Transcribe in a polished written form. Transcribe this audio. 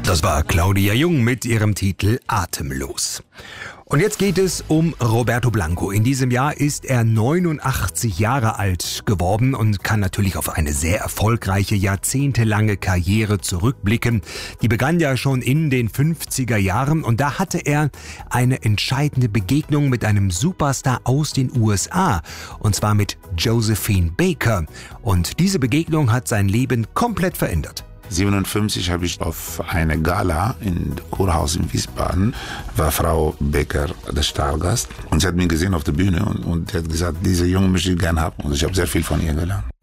Das war Claudia Jung mit ihrem Titel Atemlos. Und jetzt geht es um Roberto Blanco. In diesem Jahr ist er 89 Jahre alt geworden und kann natürlich auf eine sehr erfolgreiche, jahrzehntelange Karriere zurückblicken. Die begann ja schon in den 50er Jahren und da hatte er eine entscheidende Begegnung mit einem Superstar aus den USA, und zwar mit Josephine Baker. Und diese Begegnung hat sein Leben komplett verändert. 1957 habe ich auf eine Gala im Kurhaus in Wiesbaden, war Frau Becker der Stargast. Und sie hat mich gesehen auf der Bühne und hat gesagt, diese Junge möchte ich gerne haben. Und ich habe sehr viel von ihr gelernt.